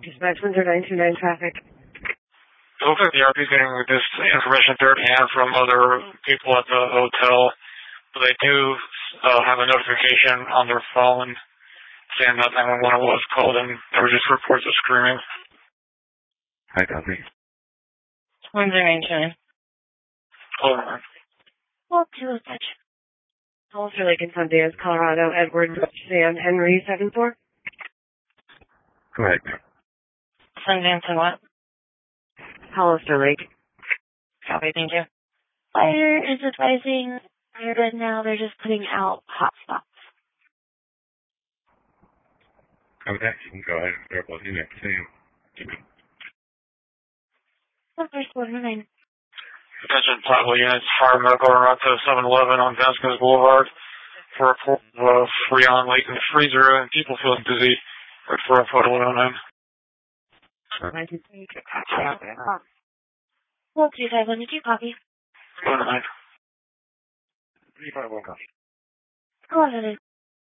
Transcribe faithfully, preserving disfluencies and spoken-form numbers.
Dispatch one zero nine two nine traffic. It looks like the R P is getting this information third hand from other people at the hotel, but they do uh, have a notification on their phone saying that nine one one was called and there were just reports of screaming. Hi, copy. one zero nine two nine. Hold on. Well, two dispatch. Hollister Lake in Sondias, Colorado, Edward Sam Henry seven four. Correct. Sundance and what? Hollister Lake. Copy, thank you. Fire is advising right now they're just putting out hot spots. Copy that. You can go ahead and start closing next to him. First one nine. Attention Platteville units, fire medical route to seven eleven on Vasquez Boulevard for a report of uh, Freon Lake in the freezer and people feeling dizzy. Right for a photo on them. Well, two five one, did you copy? Go nine. three five one copy. Go ahead.